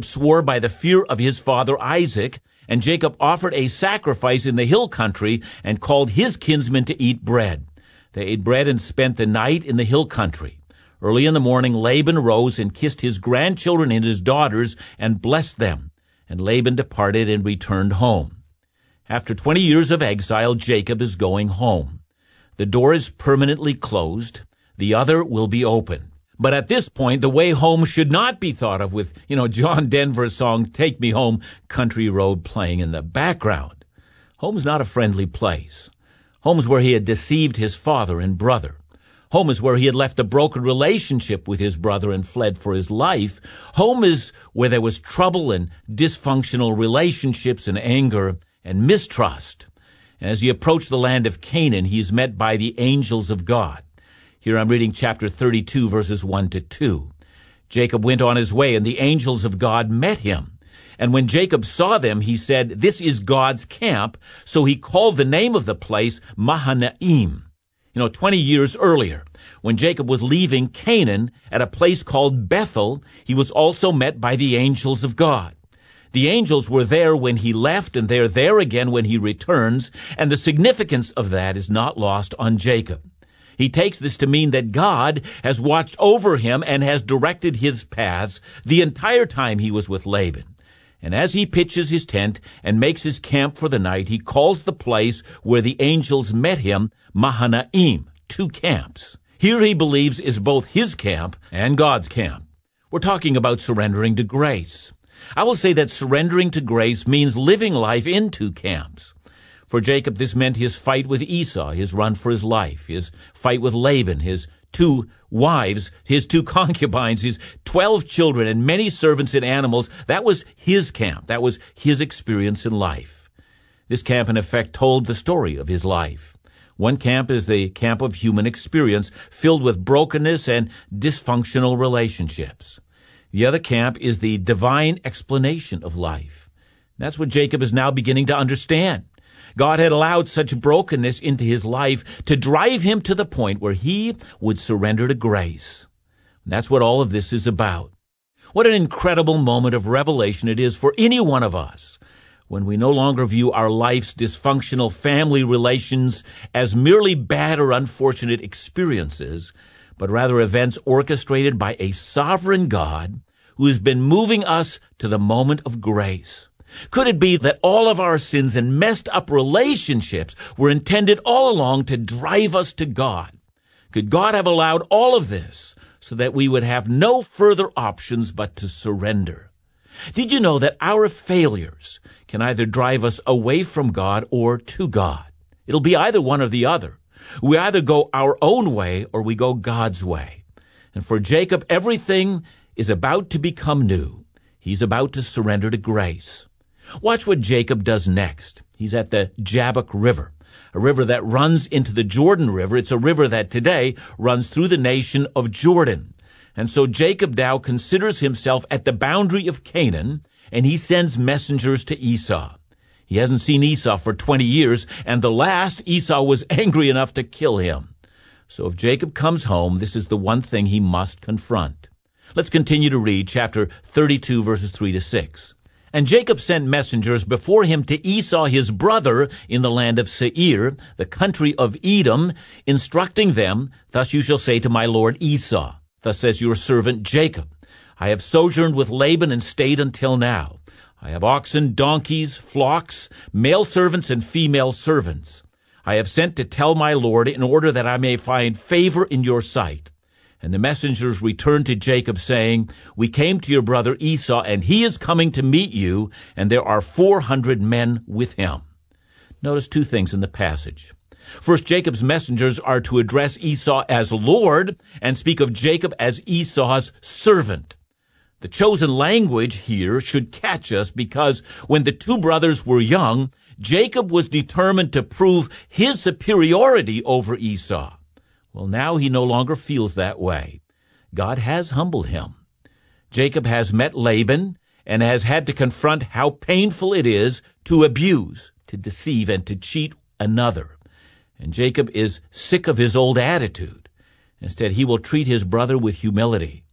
Jacob swore by the fear of his father Isaac, and Jacob offered a sacrifice in the hill country and called his kinsmen to eat bread. They ate bread and spent the night in the hill country. Early in the morning, Laban rose and kissed his grandchildren and his daughters and blessed them. And Laban departed and returned home. After 20 years of exile, Jacob is going home. The door is permanently closed. The other will be open. But at this point, the way home should not be thought of with, John Denver's song, Take Me Home, Country Road playing in the background. Home's not a friendly place. Home's where he had deceived his father and brother. Home is where he had left a broken relationship with his brother and fled for his life. Home is where there was trouble and dysfunctional relationships and anger and mistrust. And as he approached the land of Canaan, he's met by the angels of God. Here I'm reading chapter 32, verses 1 to 2. Jacob went on his way, and the angels of God met him. And when Jacob saw them, he said, "This is God's camp." So he called the name of the place Mahanaim. 20 years earlier, when Jacob was leaving Canaan at a place called Bethel, he was also met by the angels of God. The angels were there when he left, and they're there again when he returns, and the significance of that is not lost on Jacob. He takes this to mean that God has watched over him and has directed his paths the entire time he was with Laban. And as he pitches his tent and makes his camp for the night, he calls the place where the angels met him Mahanaim, 2 camps. Here he believes is both his camp and God's camp. We're talking about surrendering to grace. I will say that surrendering to grace means living life in 2 camps. For Jacob, this meant his fight with Esau, his run for his life, his fight with Laban, his 2 wives, his 2 concubines, his 12 children, and many servants and animals. That was his camp. That was his experience in life. This camp, in effect, told the story of his life. One camp is the camp of human experience, filled with brokenness and dysfunctional relationships. The other camp is the divine explanation of life. That's what Jacob is now beginning to understand. God had allowed such brokenness into his life to drive him to the point where he would surrender to grace. That's what all of this is about. What an incredible moment of revelation it is for any one of us when we no longer view our life's dysfunctional family relations as merely bad or unfortunate experiences, but rather events orchestrated by a sovereign God who has been moving us to the moment of grace. Could it be that all of our sins and messed up relationships were intended all along to drive us to God? Could God have allowed all of this so that we would have no further options but to surrender? Did you know that our failures can either drive us away from God or to God? It'll be either one or the other. We either go our own way or we go God's way. And for Jacob, everything is about to become new. He's about to surrender to grace. Watch what Jacob does next. He's at the Jabbok River, a river that runs into the Jordan River. It's a river that today runs through the nation of Jordan. And so Jacob now considers himself at the boundary of Canaan, and he sends messengers to Esau. He hasn't seen Esau for 20 years, and the last, Esau was angry enough to kill him. So if Jacob comes home, this is the one thing he must confront. Let's continue to read chapter 32, verses 3 to 6. And Jacob sent messengers before him to Esau his brother in the land of Seir, the country of Edom, instructing them, "Thus you shall say to my lord Esau, thus says your servant Jacob, I have sojourned with Laban and stayed until now. I have oxen, donkeys, flocks, male servants and female servants. I have sent to tell my lord in order that I may find favor in your sight." And the messengers returned to Jacob, saying, "We came to your brother Esau, and he is coming to meet you, and there are 400 men with him." Notice 2 things in the passage. First, Jacob's messengers are to address Esau as Lord and speak of Jacob as Esau's servant. The chosen language here should catch us because when the 2 brothers were young, Jacob was determined to prove his superiority over Esau. Well, now he no longer feels that way. God has humbled him. Jacob has met Laban and has had to confront how painful it is to abuse, to deceive, and to cheat another. And Jacob is sick of his old attitude. Instead, he will treat his brother with humility.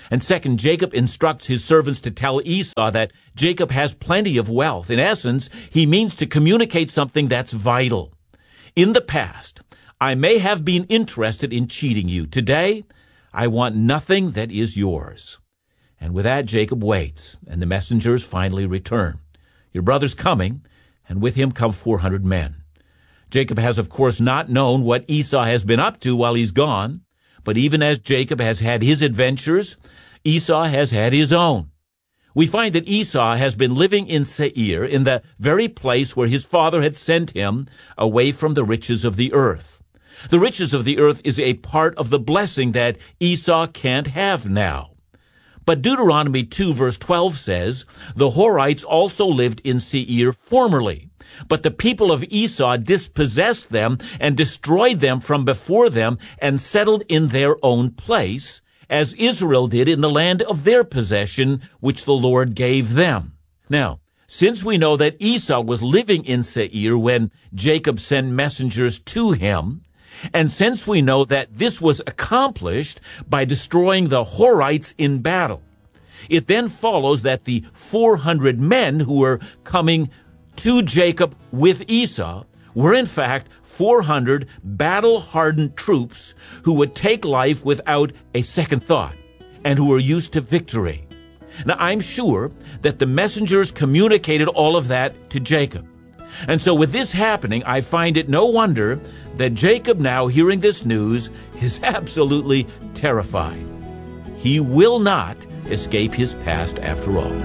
And second, Jacob instructs his servants to tell Esau that Jacob has plenty of wealth. In essence, he means to communicate something that's vital. In the past, I may have been interested in cheating you. Today, I want nothing that is yours. And with that, Jacob waits, and the messengers finally return. Your brother's coming, and with him come 400 men. Jacob has, of course, not known what Esau has been up to while he's gone, but even as Jacob has had his adventures, Esau has had his own. We find that Esau has been living in Seir, in the very place where his father had sent him, away from the riches of the earth. The riches of the earth is a part of the blessing that Esau can't have now. But Deuteronomy 2 verse 12 says, the Horites also lived in Seir formerly, but the people of Esau dispossessed them and destroyed them from before them and settled in their own place, as Israel did in the land of their possession, which the Lord gave them. Now, since we know that Esau was living in Seir when Jacob sent messengers to him, and since we know that this was accomplished by destroying the Horites in battle, it then follows that the 400 men who were coming to Jacob with Esau were in fact 400 battle-hardened troops who would take life without a second thought and who were used to victory. Now, I'm sure that the messengers communicated all of that to Jacob. And so with this happening, I find it no wonder that Jacob, now hearing this news, is absolutely terrified. He will not escape his past after all.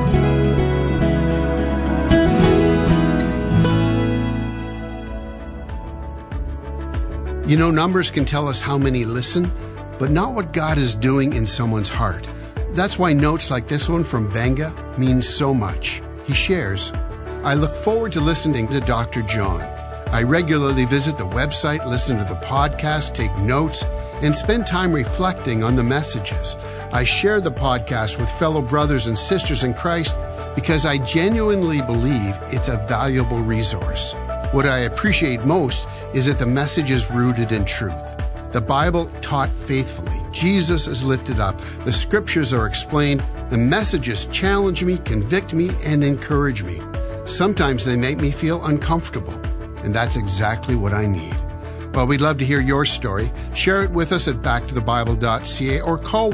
You know, numbers can tell us how many listen, but not what God is doing in someone's heart. That's why notes like this one from Benga mean so much. He shares, I look forward to listening to Dr. John. I regularly visit the website, listen to the podcast, take notes, and spend time reflecting on the messages. I share the podcast with fellow brothers and sisters in Christ because I genuinely believe it's a valuable resource. What I appreciate most is that the message is rooted in truth. The Bible taught faithfully. Jesus is lifted up. The scriptures are explained. The messages challenge me, convict me, and encourage me. Sometimes they make me feel uncomfortable, and that's exactly what I need. Well, we'd love to hear your story. Share it with us at backtothebible.ca or call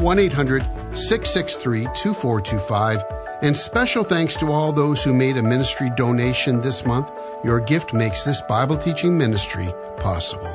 1-800-663-2425. And special thanks to all those who made a ministry donation this month. Your gift makes this Bible teaching ministry possible.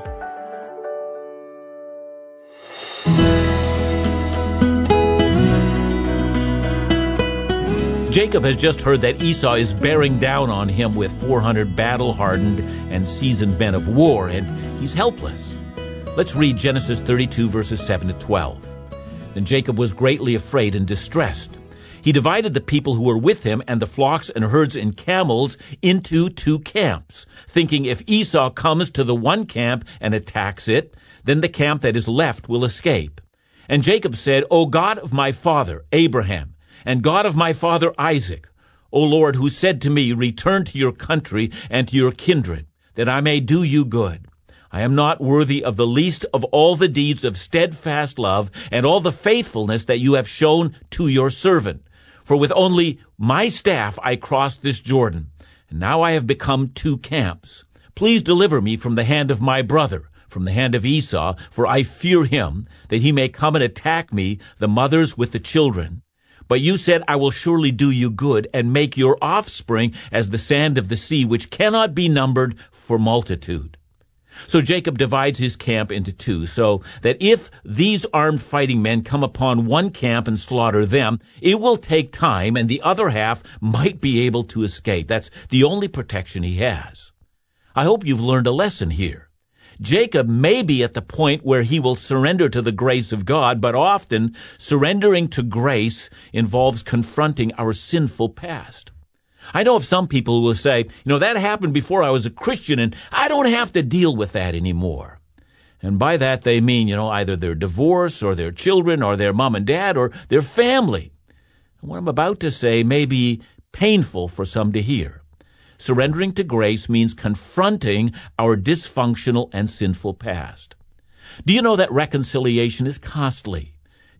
Jacob has just heard that Esau is bearing down on him with 400 battle-hardened and seasoned men of war, and he's helpless. Let's read Genesis 32, verses 7 to 12. Then Jacob was greatly afraid and distressed. He divided the people who were with him and the flocks and herds and camels into 2 camps, thinking if Esau comes to the one camp and attacks it, then the camp that is left will escape. And Jacob said, O God of my father Abraham, and God of my father Isaac, O Lord, who said to me, return to your country and to your kindred, that I may do you good. I am not worthy of the least of all the deeds of steadfast love and all the faithfulness that you have shown to your servant. For with only my staff I crossed this Jordan, and now I have become 2 camps. Please deliver me from the hand of my brother, from the hand of Esau, for I fear him, that he may come and attack me, the mothers with the children. But you said, I will surely do you good and make your offspring as the sand of the sea, which cannot be numbered for multitude. So Jacob divides his camp into 2, so that if these armed fighting men come upon one camp and slaughter them, it will take time and the other half might be able to escape. That's the only protection he has. I hope you've learned a lesson here. Jacob may be at the point where he will surrender to the grace of God, but often surrendering to grace involves confronting our sinful past. I know of some people who will say, that happened before I was a Christian and I don't have to deal with that anymore. And by that they mean, either their divorce or their children or their mom and dad or their family. And what I'm about to say may be painful for some to hear. Surrendering to grace means confronting our dysfunctional and sinful past. Do you know that reconciliation is costly?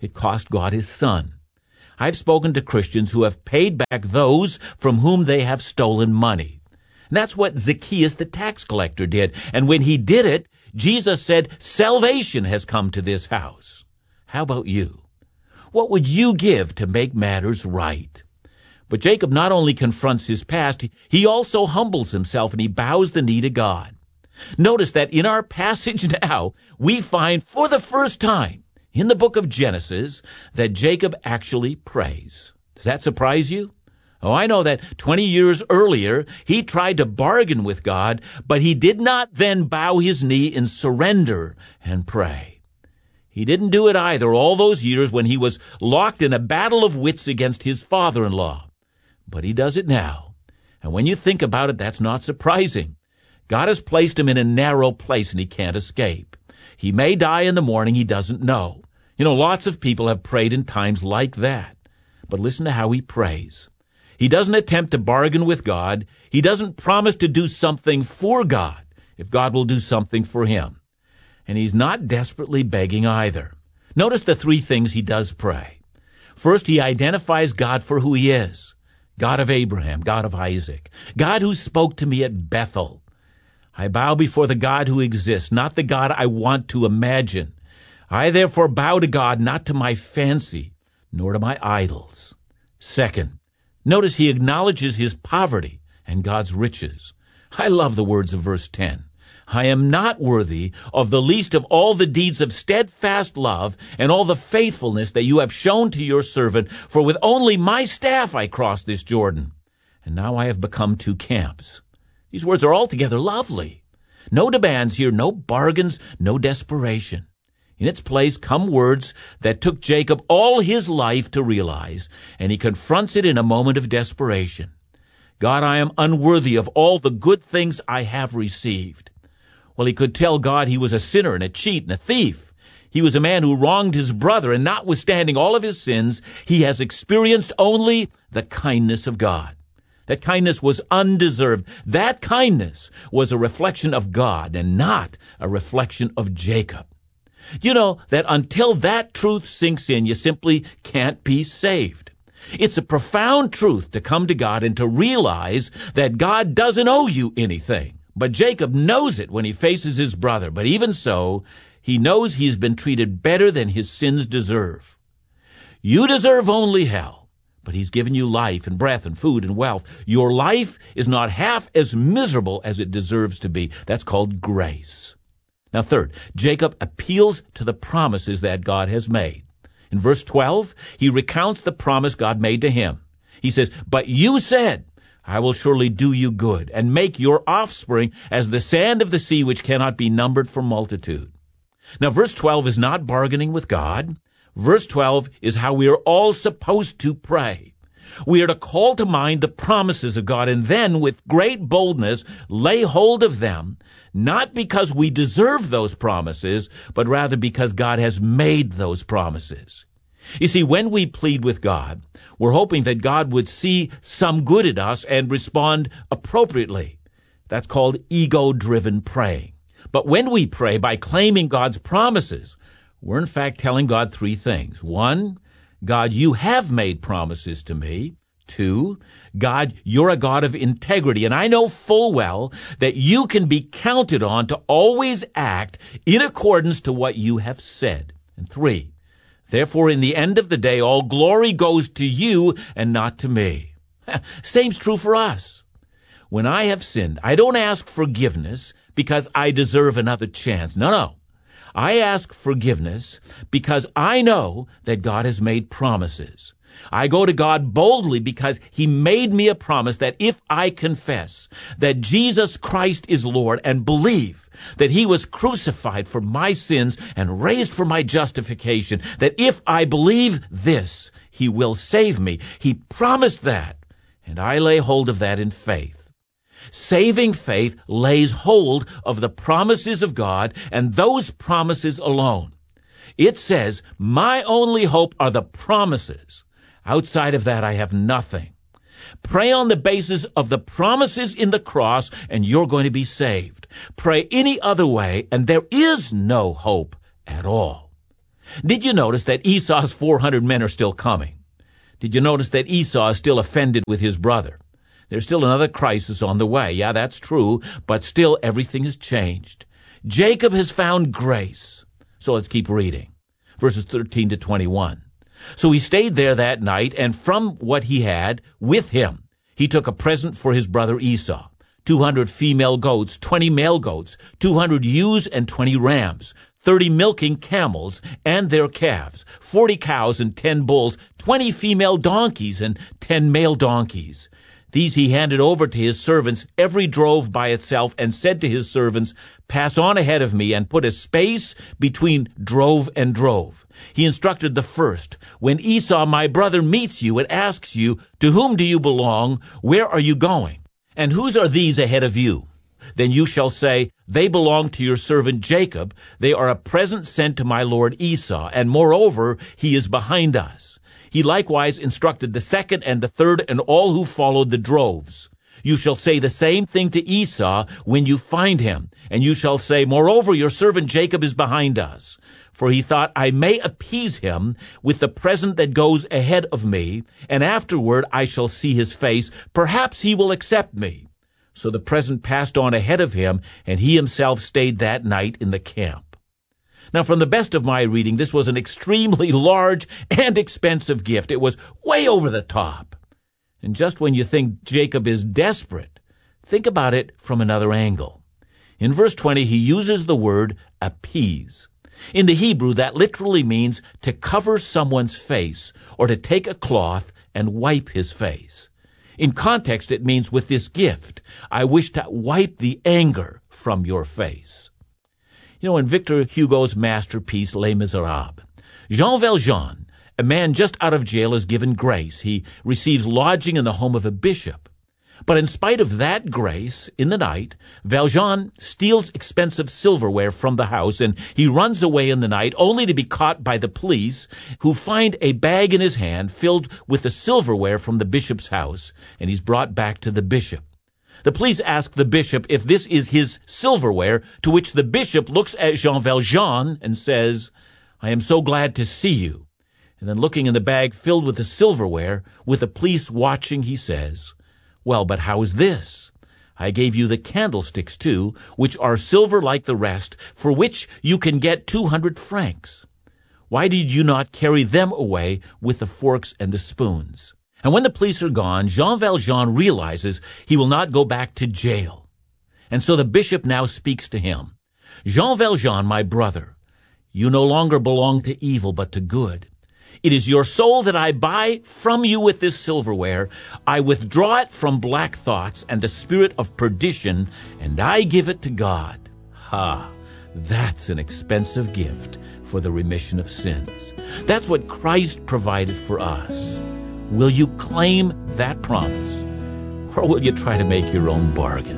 It cost God his Son. I've spoken to Christians who have paid back those from whom they have stolen money. And that's what Zacchaeus the tax collector did. And when he did it, Jesus said, salvation has come to this house. How about you? What would you give to make matters right? But Jacob not only confronts his past, he also humbles himself and he bows the knee to God. Notice that in our passage now, we find for the first time in the book of Genesis that Jacob actually prays. Does that surprise you? Oh, I know that 20 years earlier, he tried to bargain with God, but he did not then bow his knee in surrender and pray. He didn't do it either all those years when he was locked in a battle of wits against his father-in-law. But he does it now. And when you think about it, that's not surprising. God has placed him in a narrow place and he can't escape. He may die in the morning, he doesn't know. Lots of people have prayed in times like that. But listen to how he prays. He doesn't attempt to bargain with God. He doesn't promise to do something for God if God will do something for him. And he's not desperately begging either. Notice the three things he does pray. First, he identifies God for who he is. God of Abraham, God of Isaac, God who spoke to me at Bethel. I bow before the God who exists, not the God I want to imagine. I therefore bow to God, not to my fancy, nor to my idols. Second, notice he acknowledges his poverty and God's riches. I love the words of verse 10. I am not worthy of the least of all the deeds of steadfast love and all the faithfulness that you have shown to your servant, for with only my staff I crossed this Jordan, and now I have become two camps. These words are altogether lovely. No demands here, no bargains, no desperation. In its place come words that took Jacob all his life to realize, and he confronts it in a moment of desperation. God, I am unworthy of all the good things I have received. Well, he could tell God he was a sinner and a cheat and a thief. He was a man who wronged his brother, and notwithstanding all of his sins, he has experienced only the kindness of God. That kindness was undeserved. That kindness was a reflection of God and not a reflection of Jacob. You know that until that truth sinks in, you simply can't be saved. It's a profound truth to come to God and to realize that God doesn't owe you anything. But Jacob knows it when he faces his brother. But even so, he knows he's been treated better than his sins deserve. You deserve only hell, but he's given you life and breath and food and wealth. Your life is not half as miserable as it deserves to be. That's called grace. Now third, Jacob appeals to the promises that God has made. In verse 12, he recounts the promise God made to him. He says, but you said, I will surely do you good and make your offspring as the sand of the sea, which cannot be numbered for multitude. Now, verse 12 is not bargaining with God. Verse 12 is how we are all supposed to pray. We are to call to mind the promises of God and then, with great boldness, lay hold of them, not because we deserve those promises, but rather because God has made those promises. You see, when we plead with God, we're hoping that God would see some good in us and respond appropriately. That's called ego-driven praying. But when we pray by claiming God's promises, we're in fact telling God three things. One, God, you have made promises to me. Two, God, you're a God of integrity, and I know full well that you can be counted on to always act in accordance to what you have said. And three, therefore, in the end of the day, all glory goes to you and not to me. Same's true for us. When I have sinned, I don't ask forgiveness because I deserve another chance. No. I ask forgiveness because I know that God has made promises. I go to God boldly because he made me a promise that if I confess that Jesus Christ is Lord and believe that he was crucified for my sins and raised for my justification, that if I believe this, he will save me. He promised that, and I lay hold of that in faith. Saving faith lays hold of the promises of God and those promises alone. It says, my only hope are the promises. Outside of that, I have nothing. Pray on the basis of the promises in the cross, and you're going to be saved. Pray any other way, and there is no hope at all. Did you notice that Esau's 400 men are still coming? Did you notice that Esau is still offended with his brother? There's still another crisis on the way. Yeah, that's true, but still everything has changed. Jacob has found grace. So let's keep reading. Verses 13 to 21. So he stayed there that night, and from what he had with him, he took a present for his brother Esau, 200 female goats, 20 male goats, 200 ewes and 20 rams, 30 milking camels and their calves, 40 cows and 10 bulls, 20 female donkeys and 10 male donkeys. These he handed over to his servants, every drove by itself, and said to his servants, "Pass on ahead of me and put a space between drove and drove." He instructed the first, "When Esau my brother meets you and asks you, 'To whom do you belong? Where are you going? And whose are these ahead of you?' Then you shall say, 'They belong to your servant Jacob. They are a present sent to my lord Esau, and moreover, he is behind us.'" He likewise instructed the second and the third and all who followed the droves. "You shall say the same thing to Esau when you find him, and you shall say, 'Moreover, your servant Jacob is behind us.' For he thought, 'I may appease him with the present that goes ahead of me, and afterward I shall see his face. Perhaps he will accept me.' So the present passed on ahead of him, and he himself stayed that night in the camp." Now, from the best of my reading, this was an extremely large and expensive gift. It was way over the top. And just when you think Jacob is desperate, think about it from another angle. In verse 20, he uses the word appease. In the Hebrew, that literally means to cover someone's face or to take a cloth and wipe his face. In context, it means, with this gift, I wish to wipe the anger from your face. You know, in Victor Hugo's masterpiece, Les Miserables, Jean Valjean, a man just out of jail, is given grace. He receives lodging in the home of a bishop. But in spite of that grace, in the night, Valjean steals expensive silverware from the house, and he runs away in the night, only to be caught by the police, who find a bag in his hand filled with the silverware from the bishop's house, and he's brought back to the bishop. The police ask the bishop if this is his silverware, to which the bishop looks at Jean Valjean and says, "I am so glad to see you." And then, looking in the bag filled with the silverware, with the police watching, he says, "Well, but how is this? I gave you the candlesticks too, which are silver like the rest, for which you can get 200 francs. Why did you not carry them away with the forks and the spoons?" And when the police are gone, Jean Valjean realizes he will not go back to jail. And so the bishop now speaks to him. "Jean Valjean, my brother, you no longer belong to evil but to good. It is your soul that I buy from you with this silverware. I withdraw it from black thoughts and the spirit of perdition, and I give it to God." Ha! That's an expensive gift for the remission of sins. That's what Christ provided for us. Will you claim that promise, or will you try to make your own bargain?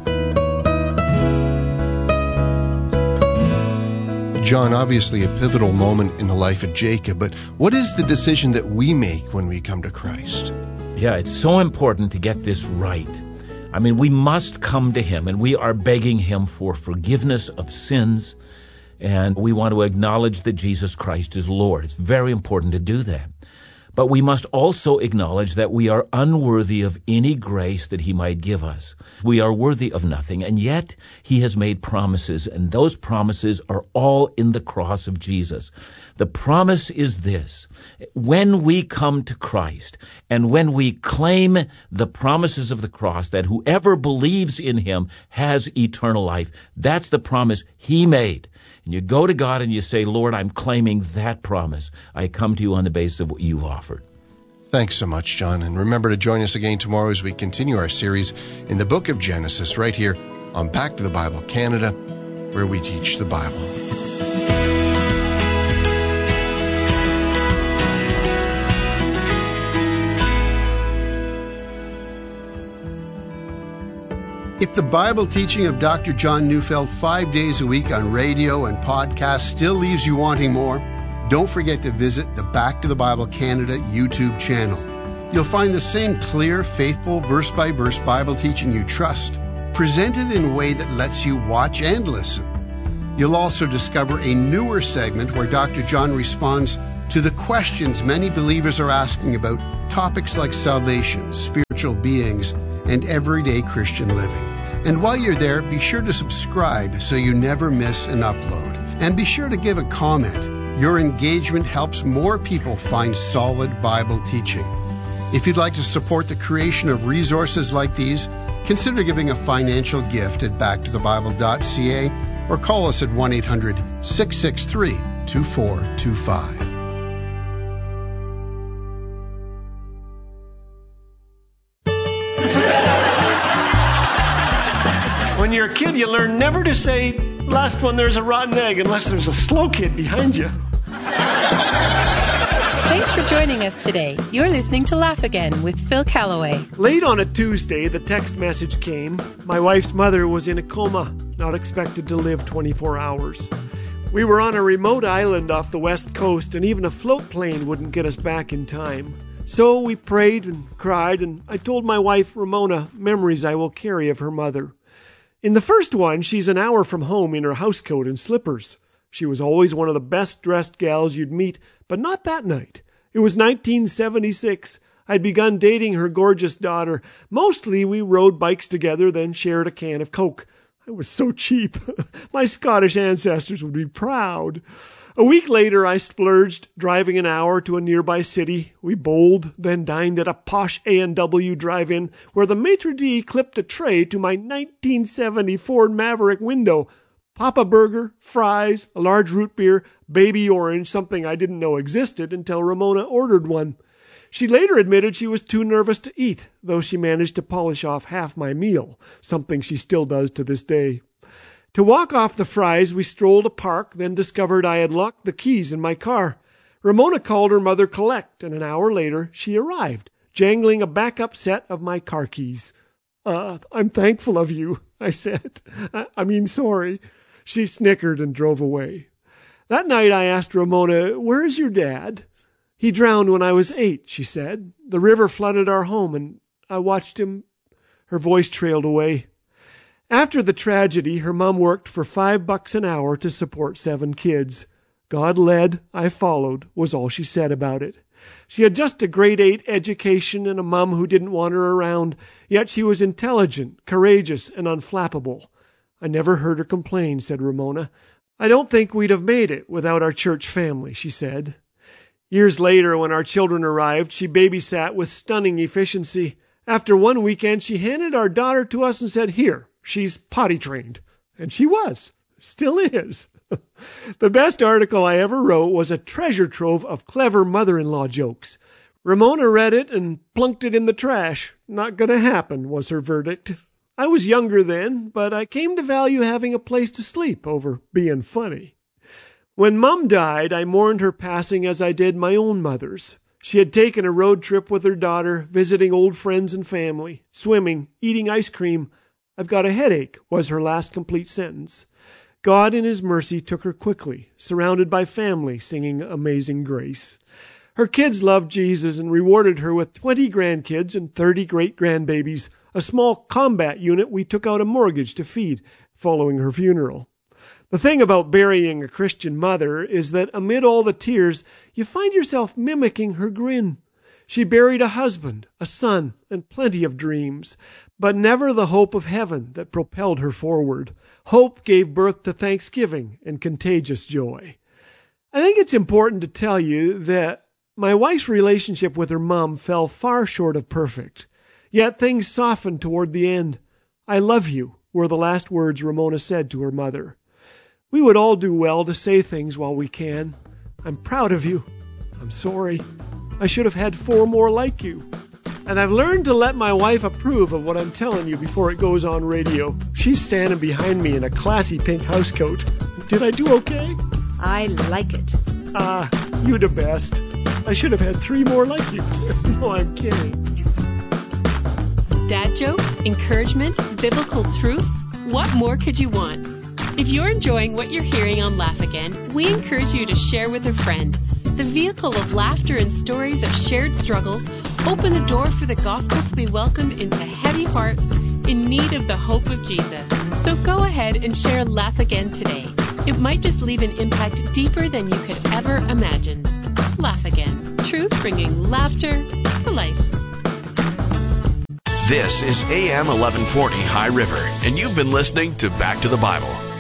John, obviously a pivotal moment in the life of Jacob, but what is the decision that we make when we come to Christ? Yeah, it's so important to get this right. I mean, we must come to him, and we are begging him for forgiveness of sins, and we want to acknowledge that Jesus Christ is Lord. It's very important to do that. But we must also acknowledge that we are unworthy of any grace that he might give us. We are worthy of nothing, and yet he has made promises, and those promises are all in the cross of Jesus. The promise is this: when we come to Christ, and when we claim the promises of the cross, that whoever believes in him has eternal life, that's the promise he made. And you go to God and you say, "Lord, I'm claiming that promise. I come to you on the basis of what you've offered." Thanks so much, John. And remember to join us again tomorrow as we continue our series in the book of Genesis right here on Back to the Bible Canada, where we teach the Bible. If the Bible teaching of Dr. John Neufeld 5 days a week on radio and podcast still leaves you wanting more, don't forget to visit the Back to the Bible Canada YouTube channel. You'll find the same clear, faithful, verse-by-verse Bible teaching you trust, presented in a way that lets you watch and listen. You'll also discover a newer segment where Dr. John responds to the questions many believers are asking about topics like salvation, spiritual beings, and everyday Christian living. And while you're there, be sure to subscribe so you never miss an upload. And be sure to give a comment. Your engagement helps more people find solid Bible teaching. If you'd like to support the creation of resources like these, consider giving a financial gift at backtothebible.ca or call us at 1-800-663-2425. When you're a kid, you learn never to say, "Last one, there's a rotten egg," unless there's a slow kid behind you. Thanks for joining us today. You're listening to Laugh Again with Phil Callaway. Late on a Tuesday, the text message came. My wife's mother was in a coma, not expected to live 24 hours. We were on a remote island off the west coast, and even a float plane wouldn't get us back in time. So we prayed and cried, and I told my wife, Ramona, memories I will carry of her mother. In the first one, she's an hour from home in her housecoat and slippers. She was always one of the best-dressed gals you'd meet, but not that night. It was 1976. I'd begun dating her gorgeous daughter. Mostly we rode bikes together, then shared a can of Coke. I was so cheap. My Scottish ancestors would be proud. A week later, I splurged, driving an hour to a nearby city. We bowled, then dined at a posh A&W drive-in, where the maitre d' clipped a tray to my 1970 Ford Maverick window. Papa burger, fries, a large root beer, baby orange, something I didn't know existed until Ramona ordered one. She later admitted she was too nervous to eat, though she managed to polish off half my meal, something she still does to this day. To walk off the fries, we strolled a park, then discovered I had locked the keys in my car. Ramona called her mother collect, and an hour later she arrived, jangling a backup set of my car keys. I'm thankful of you," I said. I mean, sorry. She snickered and drove away. That night I asked Ramona, "Where is your dad?" "He drowned when I was 8, she said. "The river flooded our home, and I watched him." Her voice trailed away. After the tragedy, her mom worked for $5 an hour to support 7 kids. "God led, I followed," was all she said about it. She had just a grade 8 education and a mom who didn't want her around, yet she was intelligent, courageous, and unflappable. "I never heard her complain," said Ramona. "I don't think we'd have made it without our church family," she said. Years later, when our children arrived, she babysat with stunning efficiency. After one weekend, she handed our daughter to us and said, "Here, she's potty trained." And she was. Still is. The best article I ever wrote was a treasure trove of clever mother-in-law jokes. Ramona read it and plunked it in the trash. "Not gonna happen," was her verdict. I was younger then, but I came to value having a place to sleep over being funny. When Mom died, I mourned her passing as I did my own mother's. She had taken a road trip with her daughter, visiting old friends and family, swimming, eating ice cream. "I've got a headache," was her last complete sentence. God in His mercy took her quickly, surrounded by family singing Amazing Grace. Her kids loved Jesus and rewarded her with 20 grandkids and 30 great-grandbabies, a small combat unit we took out a mortgage to feed following her funeral. The thing about burying a Christian mother is that amid all the tears, you find yourself mimicking her grin. She buried a husband, a son, and plenty of dreams, but never the hope of heaven that propelled her forward. Hope gave birth to thanksgiving and contagious joy. I think it's important to tell you that my wife's relationship with her mom fell far short of perfect. Yet things softened toward the end. "I love you," were the last words Ramona said to her mother. We would all do well to say things while we can. "I'm proud of you. I'm sorry. I should have had 4 more like you." And I've learned to let my wife approve of what I'm telling you before it goes on radio. She's standing behind me in a classy pink housecoat. Did I do okay? I like it. You the best. I should have had 3 more like you. No, I'm kidding. Dad jokes, encouragement, biblical truth. What more could you want? If you're enjoying what you're hearing on Laugh Again, we encourage you to share with a friend. The vehicle of laughter and stories of shared struggles open the door for the gospel to be welcomed into heavy hearts in need of the hope of Jesus. So go ahead and share Laugh Again today. It might just leave an impact deeper than you could ever imagine. Laugh Again. Truth bringing laughter to life. This is AM 1140 High River, and you've been listening to Back to the Bible.